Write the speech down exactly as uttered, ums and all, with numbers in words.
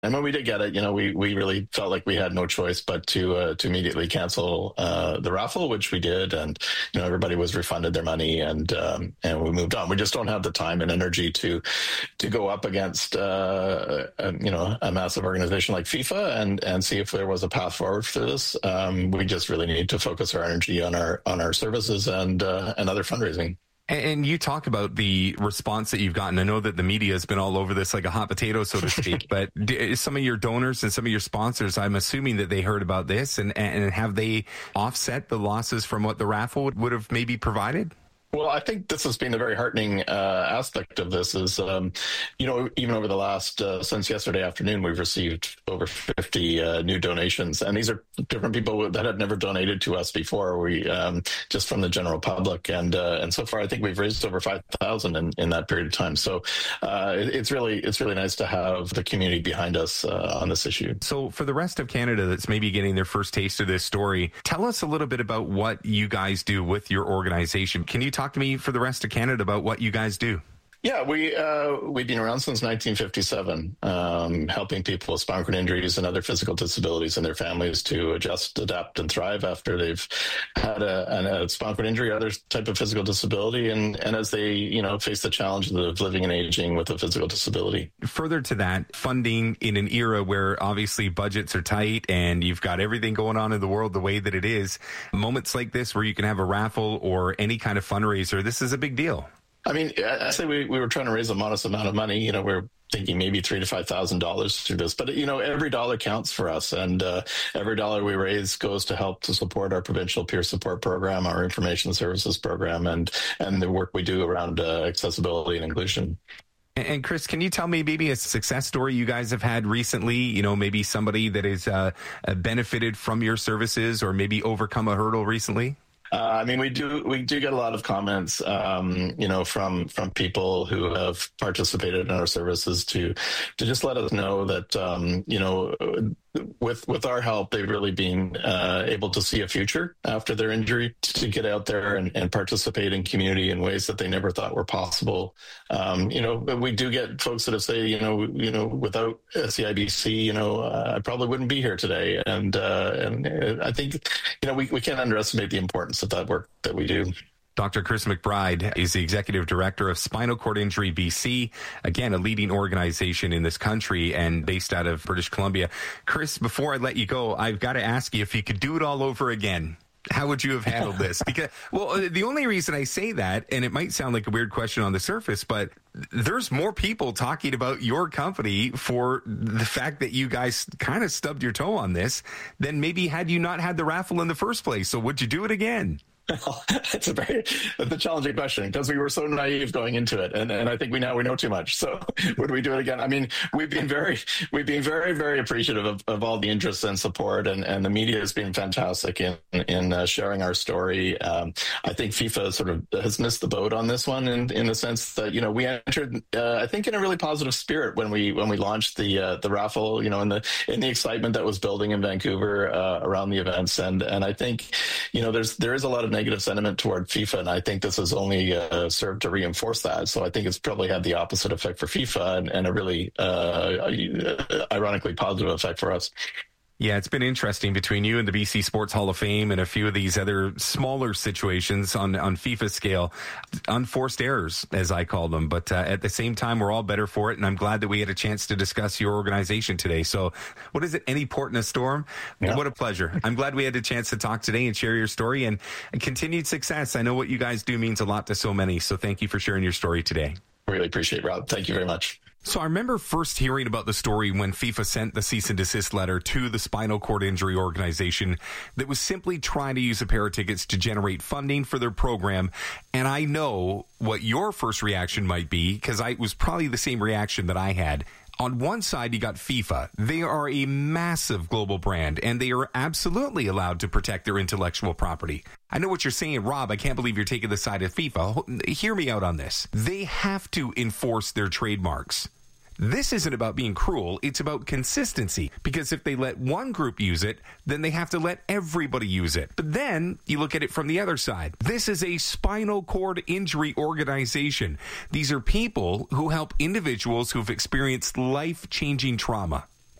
And when we did get it, you know, we, we really felt like we had no choice but to uh, to immediately cancel uh, the raffle, which we did, and you know, everybody was refunded their money, and um, and we moved on. We just don't have the time and energy to to go up against uh, a, you know, a massive organization like FIFA and and see if there was a path forward for this. Um, we just really need to focus our energy on our on our services and uh, and other fundraising. And you talk about the response that you've gotten. I know that the media has been all over this like a hot potato, so to speak, but some of your donors and some of your sponsors, I'm assuming that they heard about this, and, and have they offset the losses from what the raffle would, would have maybe provided? Well, I think this has been a very heartening uh, aspect of this is, um, you know, even over the last, uh, since yesterday afternoon, we've received over fifty uh, new donations. And these are different people that had never donated to us before, we um, just from the general public. And uh, and so far, I think we've raised over five thousand in, in that period of time. So uh, it, it's really it's really nice to have the community behind us uh, on this issue. So for the rest of Canada that's maybe getting their first taste of this story, tell us a little bit about what you guys do with your organization. Can you talk Talk to me for the rest of Canada about what you guys do? Yeah, we, uh, we've been around since nineteen fifty-seven, um, helping people with spinal cord injuries and other physical disabilities and their families to adjust, adapt, and thrive after they've had a, a spinal cord injury or other type of physical disability, and, and as they, you know, face the challenges of living and aging with a physical disability. Further to that, funding in an era where obviously budgets are tight and you've got everything going on in the world the way that it is, moments like this where you can have a raffle or any kind of fundraiser, this is a big deal. I mean, I say we, we were trying to raise a modest amount of money. You know, we're thinking maybe three to five thousand dollars through this, but you know, every dollar counts for us, and uh, every dollar we raise goes to help to support our provincial peer support program, our information services program, and and the work we do around uh, accessibility and inclusion. And Chris, can you tell me maybe a success story you guys have had recently? You know, maybe somebody that has uh, benefited from your services or maybe overcome a hurdle recently? Uh, I mean, we do we do get a lot of comments, um, you know, from from people who have participated in our services to to just let us know that, um, you know, with with our help, they've really been uh, able to see a future after their injury, to get out there and, and participate in community in ways that they never thought were possible. Um, you know, we do get folks that have say, you know, you know, without C I B C, you know, uh, I probably wouldn't be here today. And uh, and I think, you know, we, we can't underestimate the importance of that work that we do. Doctor Chris McBride is the Executive Director of Spinal Cord Injury B C, again, a leading organization in this country and based out of British Columbia. Chris, before I let you go, I've got to ask you, if you could do it all over again, how would you have handled this? Because, well, the only reason I say that, and it might sound like a weird question on the surface, but there's more people talking about your company for the fact that you guys kind of stubbed your toe on this than maybe had you not had the raffle in the first place. So would you do it again? Well, it's a very it's a challenging question because we were so naive going into it, and, and I think we now we know too much. So would we do it again? I mean, we've been very we've been very very appreciative of, of all the interest and support, and, and the media has been fantastic in in uh, sharing our story. Um, I think FIFA sort of has missed the boat on this one, in in the sense that, you know, we entered uh, I think in a really positive spirit when we when we launched the uh, the raffle, you know, in the in the excitement that was building in Vancouver uh, around the events, and and I think, you know, there's there is a lot of negative sentiment toward FIFA, and I think this has only uh, served to reinforce that. So I think it's probably had the opposite effect for FIFA and, and a really uh, ironically positive effect for us. Yeah, it's been interesting between you and the B C Sports Hall of Fame and a few of these other smaller situations on, on FIFA scale, unforced errors, as I call them. But uh, at the same time, we're all better for it, and I'm glad that we had a chance to discuss your organization today. So what is it, any port in a storm? Yeah. What a pleasure. I'm glad we had a chance to talk today and share your story, and continued success. I know what you guys do means a lot to so many, so thank you for sharing your story today. Really appreciate it, Rob. Thank you very much. So I remember first hearing about the story when FIFA sent the cease and desist letter to the Spinal Cord Injury Organization that was simply trying to use a pair of tickets to generate funding for their program. And I know what your first reaction might be, because I it was probably the same reaction that I had. On one side, you got FIFA. They are a massive global brand, and they are absolutely allowed to protect their intellectual property. I know what you're saying, Rob. I can't believe you're taking the side of FIFA. Hear me out on this. They have to enforce their trademarks. This isn't about being cruel. It's about consistency, because if they let one group use it, then they have to let everybody use it. But then you look at it from the other side. This is a spinal cord injury organization. These are people who help individuals who've experienced life-changing trauma.